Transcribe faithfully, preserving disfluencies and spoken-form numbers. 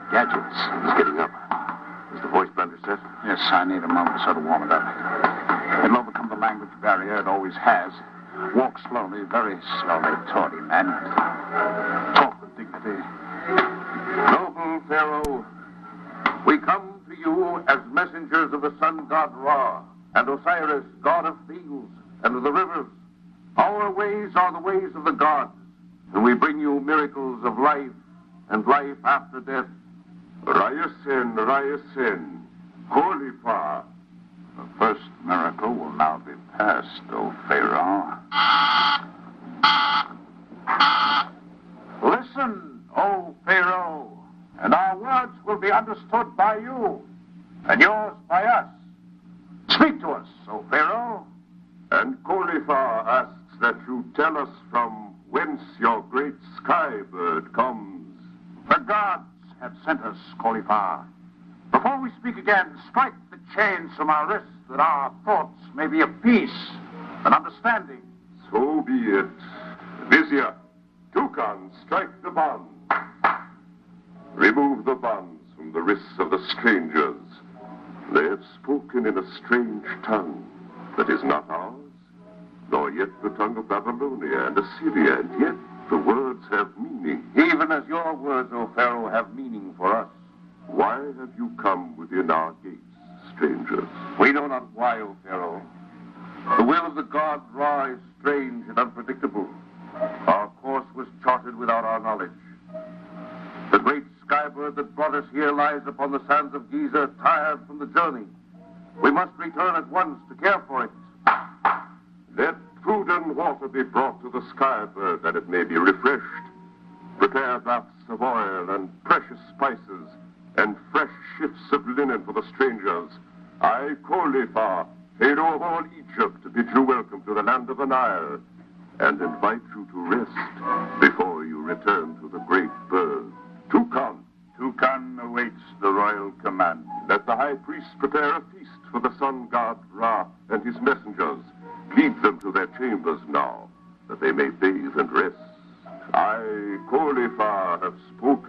gadgets. He's getting up. Is the voice blender set? Yes, I need a moment or so to warm it up. It'll overcome the language barrier. It always has. Walk slowly, very slowly toward him, and talk with dignity. Noble Pharaoh, we come to you as messengers of the sun god Ra, and Osiris, god of fields and of the rivers. Our ways are the ways of the gods, and we bring you miracles of life and life after death. Rayasin, Rayasin, Kolifa. The first miracle will now be past, O Pharaoh. Listen, O Pharaoh, and our words will be understood by you, and yours by us. Speak to us, O Pharaoh. And Kolifa asks that you tell us from whence your great sky bird comes. The gods have sent us, Kolifa. Before we speak again, strike the chains from our wrists that our thoughts may be of peace and understanding. So be it. Vizier, Toucan, strike the bonds. Remove the bonds from the wrists of the strangers. They have spoken in a strange tongue that is not ours, nor yet the tongue of Babylonia and Assyria, and yet the words have meaning. Even as your words, O Pharaoh, have meaning for us. Why have you come within our gates, strangers? We know not why, O Pharaoh. The will of the god Ra is strange and unpredictable. Our course was charted without our knowledge. The great skybird that brought us here lies upon the sands of Giza, tired from the journey. We must return at once to care for it. Let food and water be brought to the skybird that it may be refreshed. Prepare baths of oil and precious spices and fresh shifts of linen for the strangers. I, Kolifa, Pharaoh of all Egypt, bid you welcome to the land of the Nile and invite you to rest before you return to the great bird. Toucan. Toucan awaits the royal command. Let the high priest prepare a feast for the sun god Ra and his messengers. Lead them to their chambers now, that they may bathe and rest. I, Kolifa, have spoken.